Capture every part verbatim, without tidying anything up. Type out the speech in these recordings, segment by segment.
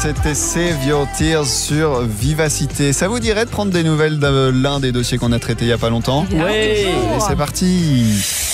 c'était Save Your Tears sur Vivacité. Ça vous dirait de prendre des nouvelles de l'un des dossiers qu'on a traités il n'y a pas longtemps ? Oui. Et c'est parti.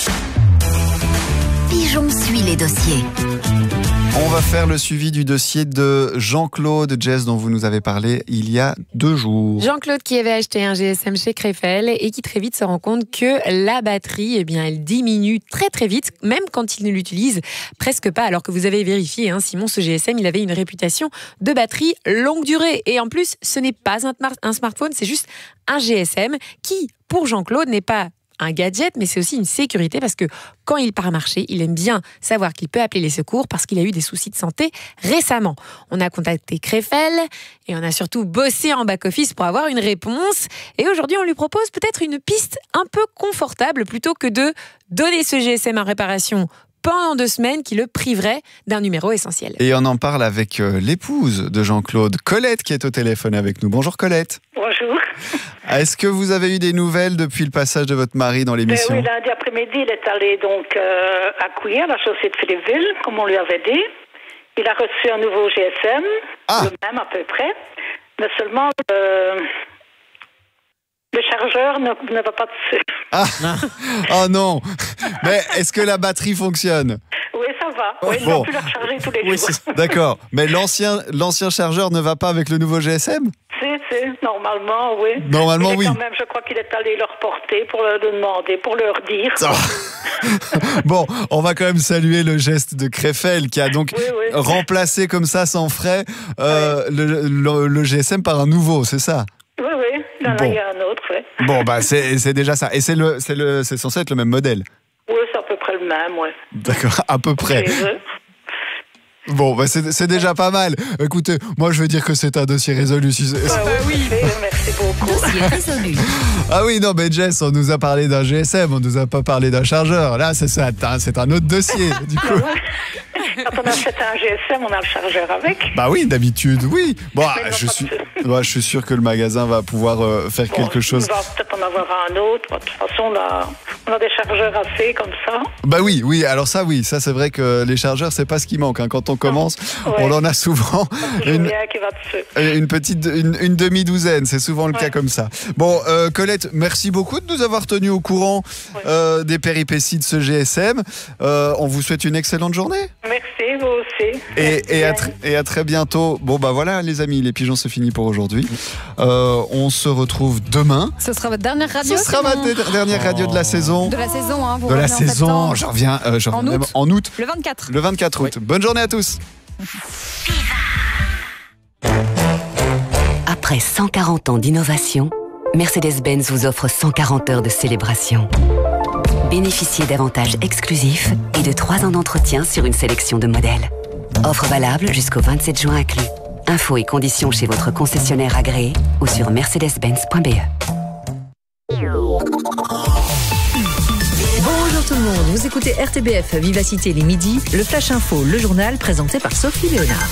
Pigeon suit les dossiers. On va faire le suivi du dossier de Jean-Claude Jess dont vous nous avez parlé il y a deux jours. Jean-Claude qui avait acheté un G S M chez Krefel et qui très vite se rend compte que la batterie, eh bien, elle diminue très très vite, même quand il ne l'utilise presque pas. Alors que vous avez vérifié, hein, Simon, ce G S M, il avait une réputation de batterie longue durée. Et en plus, ce n'est pas un, un smartphone, c'est juste un G S M qui, pour Jean-Claude, n'est pas un gadget, mais c'est aussi une sécurité parce que quand il part marcher, il aime bien savoir qu'il peut appeler les secours parce qu'il a eu des soucis de santé récemment. On a contacté Krefel et on a surtout bossé en back-office pour avoir une réponse. Et aujourd'hui, on lui propose peut-être une piste un peu confortable plutôt que de donner ce G S M en réparation pendant deux semaines qui le priverait d'un numéro essentiel. Et on en parle avec l'épouse de Jean-Claude, Colette, qui est au téléphone avec nous. Bonjour Colette. Bonjour. Est-ce que vous avez eu des nouvelles depuis le passage de votre mari dans l'émission ? Ben oui, lundi après-midi, il est allé donc euh, à Couilly, à la chaussée de Philippeville, comme on lui avait dit. Il a reçu un nouveau G S M, ah. le même à peu près, mais seulement euh, le chargeur ne, ne va pas dessus. Ah. Oh non. Mais est-ce que la batterie fonctionne ? Oui, ça va. Oui, il bon. va plus la recharger tous les oui, jours. C'est... D'accord. Mais l'ancien, l'ancien chargeur ne va pas avec le nouveau G S M ? Si, si, normalement, oui. Normalement, mais oui. Quand même, je crois qu'il est allé leur porter pour leur demander, pour leur dire. Bon, on va quand même saluer le geste de Krefel qui a donc oui, oui. remplacé comme ça, sans frais, euh, oui. le, le, le G S M par un nouveau, c'est ça ? Oui, oui. Il y en a, il y a un autre, oui. Bon, bah, c'est, c'est déjà ça. Et c'est, le, c'est, le, c'est censé être le même modèle ? Oui, c'est à peu près le même, oui. D'accord, à peu près. Oui. Bon, bah c'est, c'est déjà pas mal. Écoutez, moi je veux dire que c'est un dossier résolu. Si c'est... Ah oui, oui, merci beaucoup. Dossier résolu. Ah oui, non, mais Jess, on nous a parlé d'un G S M, on nous a pas parlé d'un chargeur. Là, c'est, c'est, un, c'est un autre dossier, du coup. Quand on achète un G S M, on a le chargeur avec. Bah oui, d'habitude, oui. Bon, je suis, ouais, je suis sûr que le magasin va pouvoir euh, faire bon, quelque chose. On va peut-être en avoir un autre. De toute façon, on a, on a des chargeurs assez comme ça. Bah oui, oui. Alors ça, oui, ça c'est vrai que les chargeurs, c'est pas ce qui manque. Hein. Quand on commence, ouais. on en a souvent une, qui va dessus. une petite, une, une demi-douzaine. C'est souvent le ouais. cas comme ça. Bon, euh, Colette, merci beaucoup de nous avoir tenus au courant ouais. euh, des péripéties de ce G S M. Euh, on vous souhaite une excellente journée. Merci, vous aussi. Et, et, à, tr- et à très bientôt. Bon, bah voilà, les amis, les pigeons, c'est fini pour aujourd'hui. Euh, on se retrouve demain. Ce sera votre dernière radio. Ce sera ma d- dernière radio de la saison. De la saison, hein. Vous de la saison. Je reviens, euh, je reviens en, même août. en août. Le vingt-quatre. Le vingt-quatre août. Oui. Bonne journée à tous. Après cent quarante ans d'innovation, Mercedes-Benz vous offre cent quarante heures de célébration. Bénéficiez d'avantages exclusifs et de trois ans d'entretien sur une sélection de modèles. Offre valable jusqu'au vingt-sept juin inclus. Infos et conditions chez votre concessionnaire agréé ou sur mercedes benz point b e. Bonjour tout le monde, vous écoutez R T B F Vivacité les midis, le Flash Info, le journal présenté par Sophie Léonard.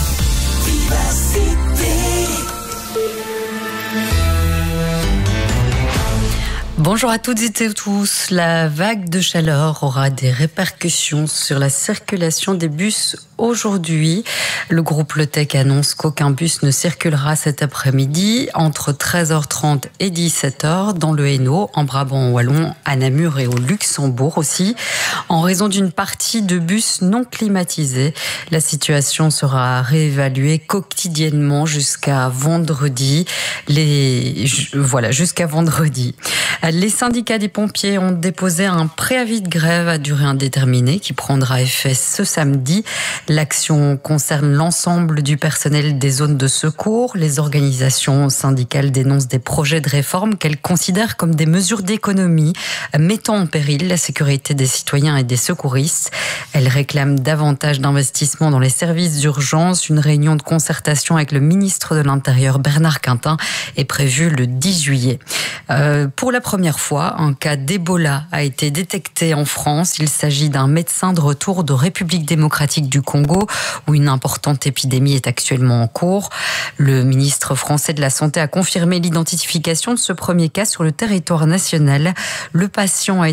Bonjour à toutes et à tous. La vague de chaleur aura des répercussions sur la circulation des bus aujourd'hui. Le groupe Le Tech annonce qu'aucun bus ne circulera cet après-midi entre treize heures trente et dix-sept heures dans le Hainaut, en Brabant wallon, à Namur et au Luxembourg aussi, en raison d'une partie de bus non climatisés. La situation sera réévaluée quotidiennement jusqu'à vendredi. Les, voilà, jusqu'à vendredi. Les syndicats des pompiers ont déposé un préavis de grève à durée indéterminée qui prendra effet ce samedi. L'action concerne l'ensemble du personnel des zones de secours. Les organisations syndicales dénoncent des projets de réforme qu'elles considèrent comme des mesures d'économie, mettant en péril la sécurité des citoyens et des secouristes. Elles réclament davantage d'investissements dans les services d'urgence. Une réunion de concertation avec le ministre de l'Intérieur, Bernard Quintin, est prévue le dix juillet. Euh, pour la première fois, un cas d'Ebola a été détecté en France. Il s'agit d'un médecin de retour de République démocratique du Congo, où une importante épidémie est actuellement en cours. Le ministre français de la Santé a confirmé l'identification de ce premier cas sur le territoire national. Le patient a